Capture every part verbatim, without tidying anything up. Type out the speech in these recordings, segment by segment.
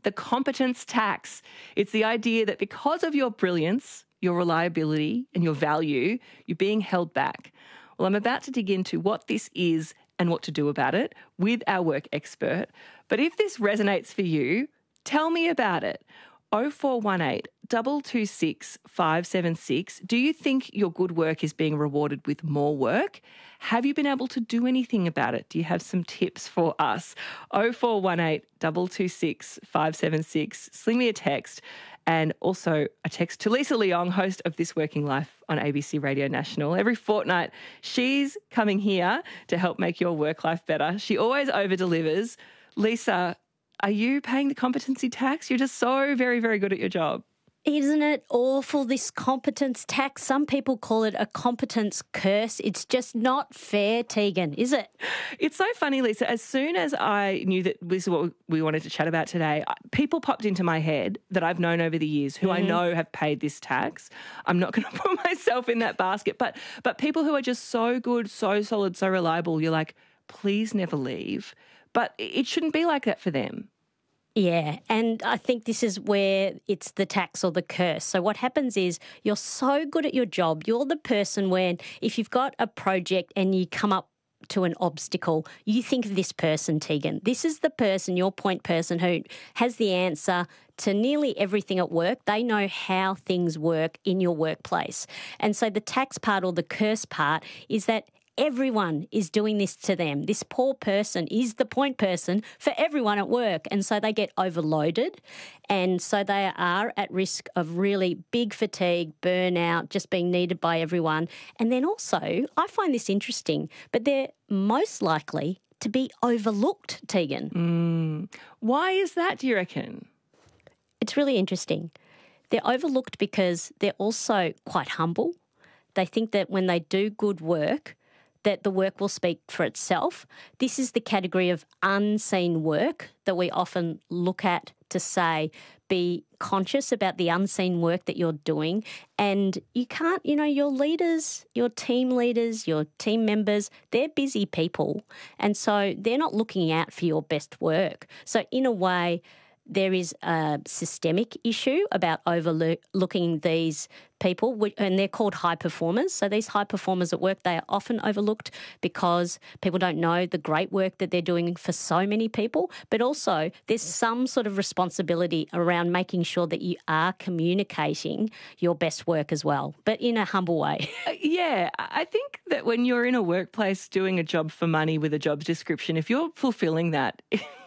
the competence tax. It's the idea that because of your brilliance, your reliability and your value, you're being held back. Well, I'm about to dig into what this is and what to do about it with our work expert. But if this resonates for you, tell me about it. oh four one eight, two two six, five seven six. Do you think your good work is being rewarded with more work? Have you been able to do anything about it? Do you have some tips for us? oh four one eight, two two six, five seven six. Sling me a text, and also a text to Lisa Leong, host of This Working Life on A B C Radio National. Every fortnight, she's coming here to help make your work life better. She always over-delivers. Lisa, are you paying the competency tax? You're just so very, very good at your job. Isn't it awful, this competence tax? Some people call it a competence curse. It's just not fair, Tegan, is it? It's so funny, Lisa. As soon as I knew that this is what we wanted to chat about today, people popped into my head that I've known over the years who mm-hmm. I know have paid this tax. I'm not going to put myself in that basket. But but people who are just so good, so solid, so reliable, you're like, please never leave. But it shouldn't be like that for them. Yeah, and I think this is where it's the tax or the curse. So what happens is you're so good at your job, you're the person when if you've got a project and you come up to an obstacle, you think of this person, Tegan. This is the person, your point person, who has the answer to nearly everything at work. They know how things work in your workplace. And so the tax part or the curse part is that everyone is doing this to them. This poor person is the point person for everyone at work. And so they get overloaded. And so they are at risk of really big fatigue, burnout, just being needed by everyone. And then also, I find this interesting, but they're most likely to be overlooked, Tegan. Mm. Why is that, do you reckon? It's really interesting. They're overlooked because they're also quite humble. They think that when they do good work, that the work will speak for itself. This is the category of unseen work that we often look at to say, be conscious about the unseen work that you're doing. And you can't, you know, your leaders, your team leaders, your team members, they're busy people. And so they're not looking out for your best work. So in a way, there is a systemic issue about overlooking these people, and they're called high performers. So these high performers at work, they are often overlooked because people don't know the great work that they're doing for so many people, but also there's some sort of responsibility around making sure that you are communicating your best work as well, but in a humble way. Uh, yeah, I think that when you're in a workplace doing a job for money with a job description, if you're fulfilling that,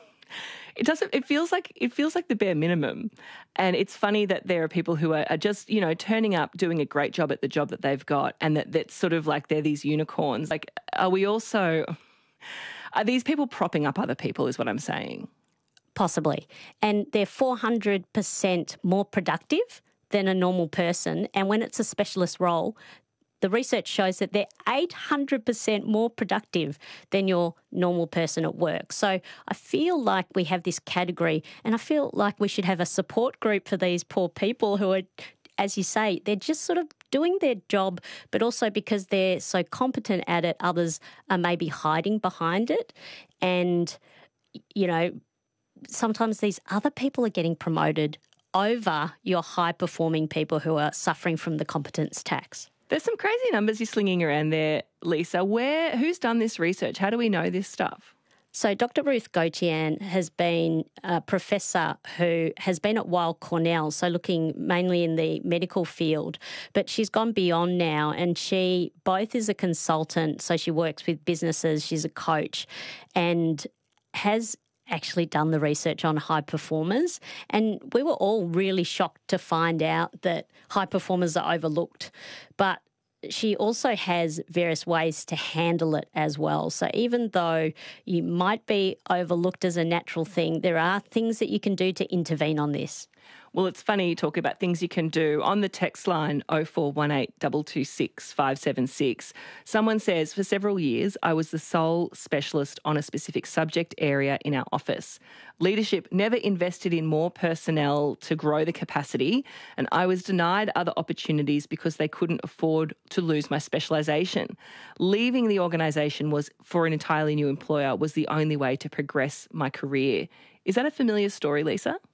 It doesn't. It feels like it feels like the bare minimum, and it's funny that there are people who are, are just you know turning up, doing a great job at the job that they've got, and that that's sort of like they're these unicorns. Like, are we also? Are these people propping up other people? Is what I'm saying. Possibly, and they're four hundred percent more productive than a normal person, and when it's a specialist role, the research shows that they're eight hundred percent more productive than your normal person at work. So I feel like we have this category, and I feel like we should have a support group for these poor people who are, as you say, they're just sort of doing their job, but also because they're so competent at it, others are maybe hiding behind it. And, you know, sometimes these other people are getting promoted over your high-performing people who are suffering from the competence tax. There's some crazy numbers you're slinging around there, Lisa. Where, who's done this research? How do we know this stuff? So Doctor Ruth Gautian has been a professor who has been at Weill Cornell, so looking mainly in the medical field, but she's gone beyond now, and she both is a consultant, so she works with businesses, she's a coach, and has actually done the research on high performers. And we were all really shocked to find out that high performers are overlooked. But she also has various ways to handle it as well. So even though you might be overlooked as a natural thing, there are things that you can do to intervene on this. Well, it's funny you talk about things you can do. On the text line oh four one eight, two two six, five seven six, someone says, for several years, I was the sole specialist on a specific subject area in our office. Leadership never invested in more personnel to grow the capacity, and I was denied other opportunities because they couldn't afford to lose my specialisation. Leaving the organisation was, for an entirely new employer, was the only way to progress my career. Is that a familiar story, Lisa?